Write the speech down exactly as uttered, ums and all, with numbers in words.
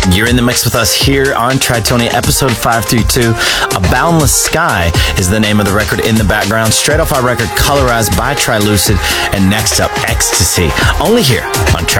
You're in the mix with us here on Tritonia, episode five thirty-two. A Boundless Sky is the name of the record in the background. Straight off our record, Colorized by Trilucid. And next up, Ecstasy. Only here on Tritonia.